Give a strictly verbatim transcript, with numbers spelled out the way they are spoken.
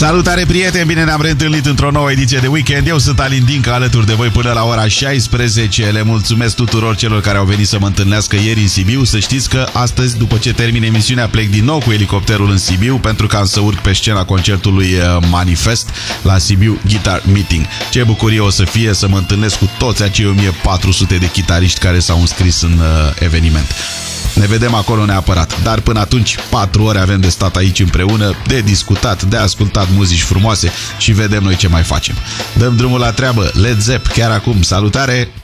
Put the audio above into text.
Salutare, prieteni! Bine ne-am reîntâlnit într-o nouă ediție de Weekend. Eu sunt Alin Dincă, alături de voi până la ora șaisprezece. Le mulțumesc tuturor celor care au venit să mă întâlnească ieri în Sibiu. Să știți că astăzi, după ce termin emisiunea, plec din nou cu elicopterul în Sibiu pentru ca să urc pe scena concertului Manifest la Sibiu Guitar Meeting. Ce bucurie o să fie să mă întâlnesc cu toți acei o mie patru sute de chitariști care s-au înscris în uh, eveniment. Ne vedem acolo neapărat, dar până atunci patru ore avem de stat aici împreună, de discutat, de ascultat muzici frumoase și vedem noi ce mai facem. Dăm drumul la treabă, Led Zepp chiar acum, salutare!